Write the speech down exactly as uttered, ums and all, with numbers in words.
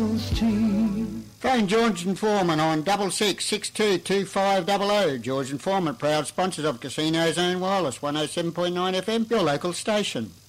Street. Phone George and Foreman on double six six two two five double oh. George and Foreman, proud sponsors of Casino Zone Wireless, one oh seven point nine F M, your local station.